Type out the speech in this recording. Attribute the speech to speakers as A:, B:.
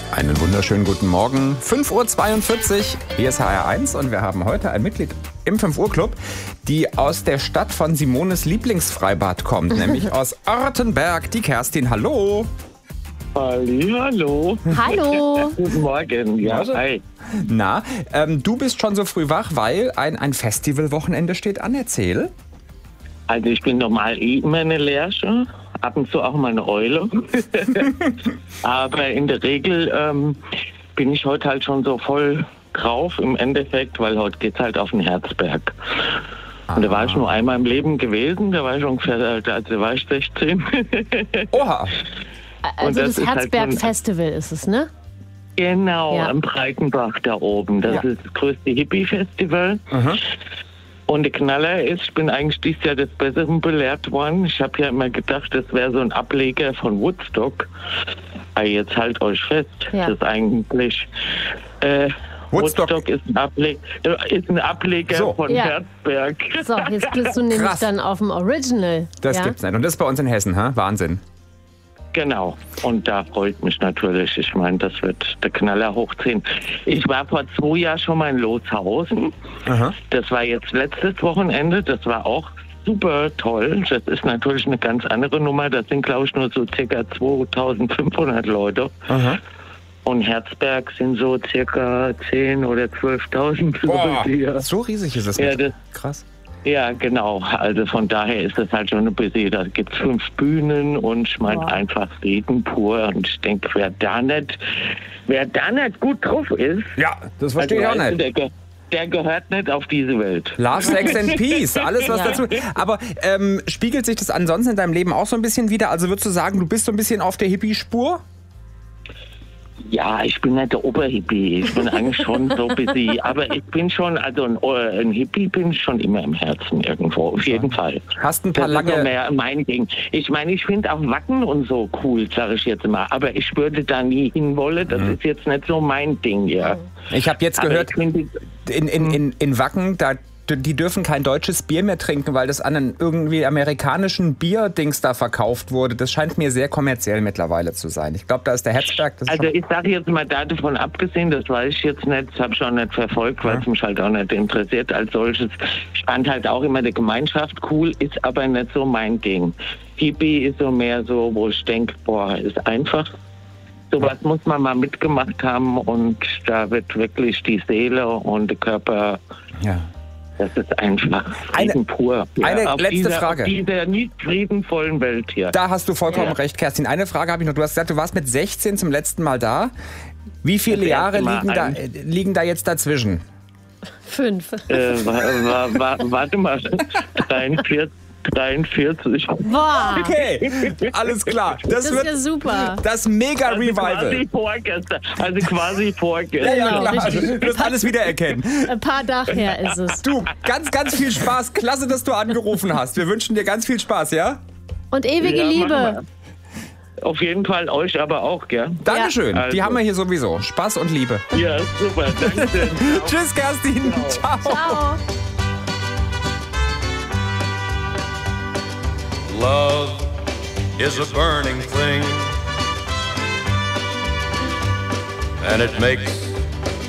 A: Einen wunderschönen guten Morgen. 5.42 Uhr, hier ist HR1 und wir haben heute ein Mitglied im 5 Uhr Club, die aus der Stadt von Simones Lieblingsfreibad kommt, nämlich aus Ortenberg, die Kerstin. Hallo.
B: Hallo.
C: Hallo.
B: Guten Morgen. Ja, hi.
A: Na, du bist schon so früh wach, weil ein Festivalwochenende steht an. Erzähl.
B: Also ich bin normal immer eine Lerche, ab und zu auch mal eine Eule. Aber in der Regel bin ich heute halt schon so voll drauf im Endeffekt, weil heute geht's halt auf den Herzberg. Und da war ich nur einmal im Leben gewesen, da war ich ungefähr, da war ich 16.
A: Oha.
C: Also das
B: ist halt
C: Herzberg-Festival ist es, ne?
B: Genau,
C: Ja.
B: am Breitenbach da oben. Das ist das größte Hippie-Festival. Und der Knaller ist, ich bin eigentlich dieses Jahr des Besseren belehrt worden. Ich habe ja immer gedacht, das wäre so ein Ableger von Woodstock. Aber jetzt halt euch fest,
C: Ja.
B: das ist eigentlich... Woodstock ist ein Ableger
A: So.
B: von
C: Ja.
B: Herzberg.
C: So, jetzt bist du nämlich
A: Krass.
C: dann auf dem Original.
A: Das
C: ja?
A: gibt's nicht. Und das ist bei uns in Hessen, ha? Wahnsinn.
B: Genau. Und da freut mich natürlich. Ich meine, das wird der Knaller hochziehen. Ich war vor 2 Jahren schon mal in Lotshausen.
A: Aha.
B: Das war jetzt letztes Wochenende. Das war auch super toll. Das ist natürlich eine ganz andere Nummer. Das sind, glaube ich, nur so circa 2500 Leute.
A: Aha.
B: Und Herzberg sind so circa 10.000 oder 12.000
A: Boah,
B: Leute.
A: so riesig ist es.
B: Ja,
A: nicht.
B: das-
A: Krass.
B: Ja, genau. Also von daher ist das halt schon ein bisschen, da gibt es 5 Bühnen und ich meine
C: Wow.
B: einfach Reden pur. Und ich denke, wer da nicht gut drauf ist,
A: Ja, das verstehe ich auch
B: weißt du,
A: nicht.
B: der gehört nicht auf diese Welt.
A: Love, Sex and Peace, alles was
C: Ja.
A: dazu. Aber spiegelt sich das ansonsten in deinem Leben auch so ein bisschen wieder? Also würdest du sagen, du bist so ein bisschen auf der Hippie-Spur?
B: Ja, ich bin nicht der Oberhippie. Ich bin eigentlich schon so ein bisschen, aber ich bin schon, also ein Hippie bin ich schon immer im Herzen irgendwo, auf jeden Fall.
A: Hast ein paar
B: Das ist so
A: lange...
B: mehr mein Ding. Ich meine, ich finde auch Wacken und so cool, sage ich jetzt mal. Aber ich würde da nie hinwollen. Das ist jetzt nicht so mein Ding, ja.
A: Ich habe jetzt
B: Aber
A: gehört,
B: ich finde,
A: in Wacken, die dürfen kein deutsches Bier mehr trinken, weil das an einen irgendwie amerikanischen Bierdings da verkauft wurde. Das scheint mir sehr kommerziell mittlerweile zu sein. Ich glaube, da ist der Herzberg. Das ist
B: also
A: schon-
B: ich sage jetzt mal davon abgesehen, das weiß ich jetzt nicht, das habe ich auch nicht verfolgt, weil es mich halt auch nicht interessiert als solches. Ich fand halt auch immer die Gemeinschaft cool, ist aber nicht so mein Ding. Hippie ist so mehr so, wo ich denke, boah, ist einfach. Sowas muss man mal mitgemacht haben und da wird wirklich die Seele und der Körper,
A: ja.
B: das ist einfach Frieden pur.
A: eine
B: auf
A: letzte Frage.
B: Auf dieser nicht friedenvollen Welt hier.
A: Da hast du vollkommen
B: Ja.
A: recht, Kerstin. Eine Frage habe ich noch. Du hast gesagt, du warst mit 16 zum letzten Mal da. Wie viele
B: Das
A: Jahre
B: erste Mal
A: liegen da jetzt dazwischen?
C: 5.
B: Warte mal, 43.
C: Boah,
A: Okay, alles klar.
C: das ist ja super.
A: das Mega-Revival.
B: Quasi vorgestern. Also quasi vorgestern.
A: Ja,
C: Genau,
A: klar.
C: richtig.
A: Du wirst alles wiedererkennen.
C: Ein paar Tage her ist es.
A: Du, ganz, ganz viel Spaß. Klasse, dass du angerufen hast. Wir wünschen dir ganz viel Spaß, ja?
C: Und ewige
B: Ja,
C: Liebe.
B: machen wir. Auf jeden Fall euch aber auch, gell?
A: Dankeschön.
B: Also.
A: Die haben wir hier sowieso. Spaß und Liebe.
B: Ja, super. Danke.
A: Tschüss, Kerstin. Ciao.
C: Ciao.
D: Love is a burning thing, and it makes